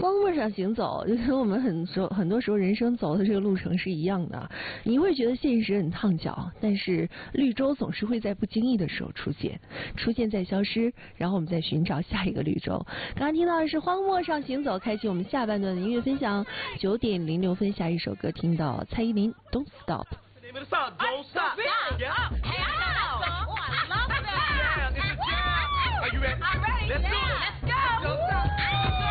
荒漠上行走，就跟我们很多时候人生走的这个路程是一样的。你会觉得现实很烫脚，但是绿洲总是会在不经意的时候出现再消失，然后我们再寻找下一个绿洲。刚刚听到的是荒漠上行走，开启我们下半段的音乐分享。9点06分，下一首歌听到蔡依林《Don't Stop》。